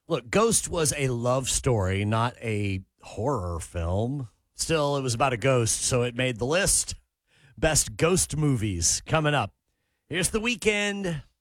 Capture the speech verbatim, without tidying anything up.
Look, Ghost was a love story, not a horror film. Still, it was about a ghost, so it made the list. Best ghost movies coming up. Here's The Weekend.